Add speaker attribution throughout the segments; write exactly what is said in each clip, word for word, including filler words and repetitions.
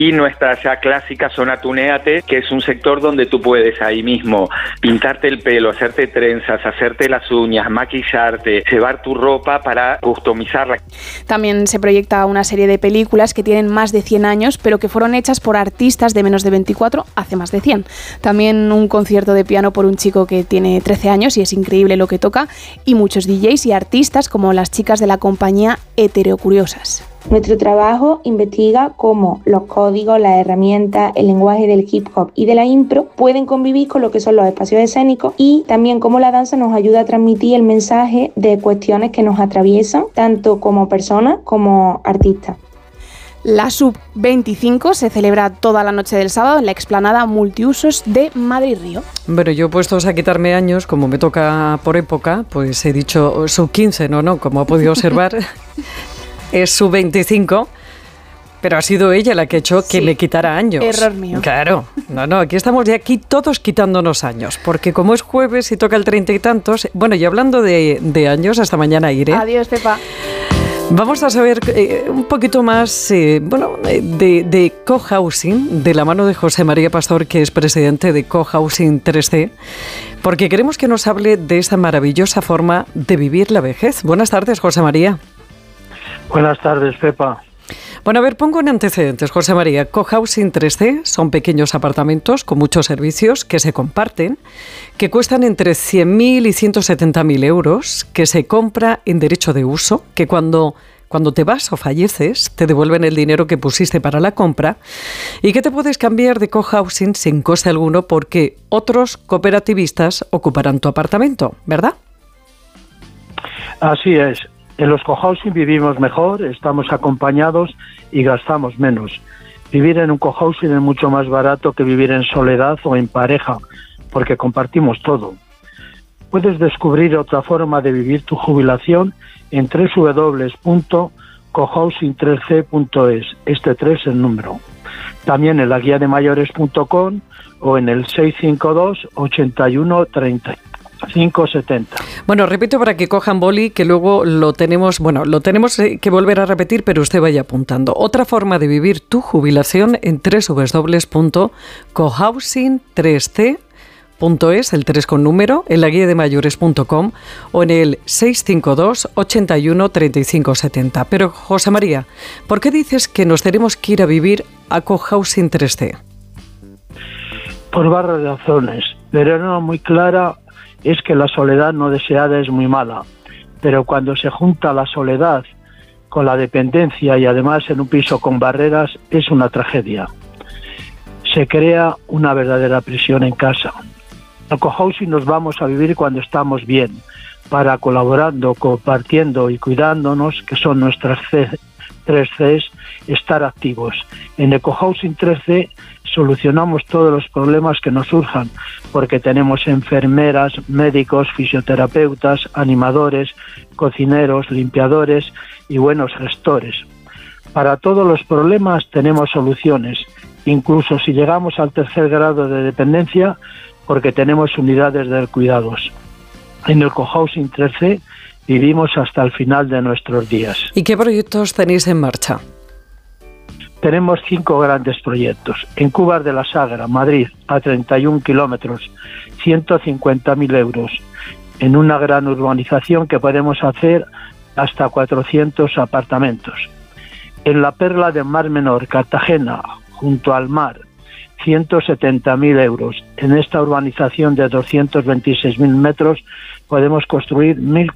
Speaker 1: y nuestra ya clásica zona Tunéate, que es un sector donde tú puedes ahí mismo pintarte el pelo, hacerte trenzas, hacerte las uñas, maquillarte, llevar tu ropa para customizarla.
Speaker 2: También se proyecta una serie de películas que tienen más de cien años, pero que fueron hechas por artistas de menos de veinticuatro hace más de cien. También un concierto de piano por un chico que tiene trece años y es increíble lo que toca, y muchos D Js y artistas como las chicas de la compañía Heterocuriosas.
Speaker 3: Nuestro trabajo investiga cómo los códigos, las herramientas, el lenguaje del hip hop y de la impro pueden convivir con lo que son los espacios escénicos, y también cómo la danza nos ayuda a transmitir el mensaje de cuestiones que nos atraviesan tanto como personas como artistas.
Speaker 2: La Sub veinticinco se celebra toda la noche del sábado en la explanada multiusos de Madrid Río.
Speaker 4: Bueno, yo puestos a quitarme años, como me toca por época, pues he dicho Sub quince, no, no, como ha podido observar, es Sub veinticinco, pero ha sido ella la que ha hecho que sí, me quitara años.
Speaker 2: Error mío.
Speaker 4: Claro, no, no, aquí estamos de aquí todos quitándonos años, porque como es jueves y toca el treinta y tantos, bueno, y hablando de, de años, hasta mañana iré.
Speaker 2: Adiós, Pepa.
Speaker 4: Vamos a saber eh, un poquito más eh, bueno, de, de cohousing, de la mano de José María Pastor, que es presidente de Cohousing tres C, porque queremos que nos hable de esta maravillosa forma de vivir la vejez. Buenas tardes, José María.
Speaker 5: Buenas tardes, Pepa.
Speaker 4: Bueno, a ver, pongo en antecedentes, José María. Cohousing tres C son pequeños apartamentos con muchos servicios que se comparten, que cuestan entre cien mil y ciento setenta mil euros, que se compra en derecho de uso, que cuando, cuando te vas o falleces te devuelven el dinero que pusiste para la compra, y que te puedes cambiar de cohousing sin coste alguno porque otros cooperativistas ocuparán tu apartamento, ¿verdad?
Speaker 5: Así es. En los cohousing vivimos mejor, estamos acompañados y gastamos menos. Vivir en un cohousing es mucho más barato que vivir en soledad o en pareja, porque compartimos todo. Puedes descubrir otra forma de vivir tu jubilación en doble u doble u doble u punto cohousing tres c punto es, este tres en número. También en la guía de mayores punto com o en el seis cinco dos, ochenta y uno, treinta. cinco setenta.
Speaker 4: Bueno, repito para que cojan boli, que luego lo tenemos, bueno, lo tenemos que volver a repetir, pero usted vaya apuntando. Otra forma de vivir tu jubilación en doble u doble u doble u punto cohousing tres c punto es, el tres con número, en la guía de mayores punto com o en el seis cinco dos, ochenta y uno, treinta y cinco setenta. Pero, José María, ¿por qué dices que nos tenemos que ir a vivir a Cohousing tres C?
Speaker 5: Por varias razones, pero una muy clara es que la soledad no deseada es muy mala, pero cuando se junta la soledad con la dependencia y además en un piso con barreras es una tragedia. Se crea una verdadera prisión en casa. Al cohousing nos vamos a vivir cuando estamos bien, para colaborando, compartiendo y cuidándonos, que son nuestras tres Cs, estar activos. En el Cohousing tres C solucionamos todos los problemas que nos surjan, porque tenemos enfermeras, médicos, fisioterapeutas, animadores, cocineros, limpiadores y buenos gestores. Para todos los problemas tenemos soluciones, incluso si llegamos al tercer grado de dependencia, porque tenemos unidades de cuidados. En el Cohousing tres C vivimos hasta el final de nuestros días.
Speaker 4: ¿Y qué proyectos tenéis en marcha?
Speaker 5: Tenemos cinco grandes proyectos. En Cubas de la Sagra, Madrid, a treinta y un kilómetros, ciento cincuenta mil euros. En una gran urbanización que podemos hacer hasta cuatrocientos apartamentos. En la Perla del Mar Menor, Cartagena, junto al mar, ciento setenta mil euros. En esta urbanización de doscientos veintiséis mil metros podemos construir mil.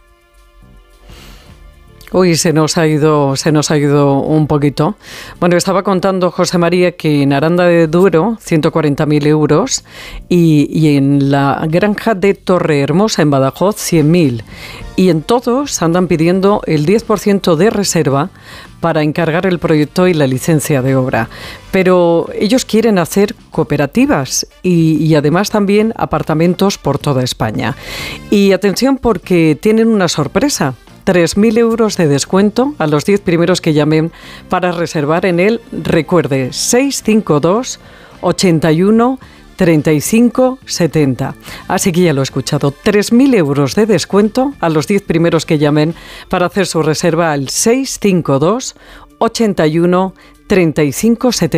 Speaker 4: Uy, se nos ha ido, se nos ha ido un poquito. Bueno, estaba contando José María que en Aranda de Duero, ciento cuarenta mil euros, y, y en la granja de Torrehermosa, en Badajoz, cien mil. Y en todos andan pidiendo el diez por ciento de reserva para encargar el proyecto y la licencia de obra. Pero ellos quieren hacer cooperativas y, y además también apartamentos por toda España. Y atención porque tienen una sorpresa. tres mil euros de descuento a los diez primeros que llamen para reservar en el, recuerde, seis cinco dos, ochenta y uno, treinta y cinco setenta. Así que ya lo he escuchado, tres mil euros de descuento a los diez primeros que llamen para hacer su reserva al seis cinco dos, ochenta y uno, treinta y cinco setenta.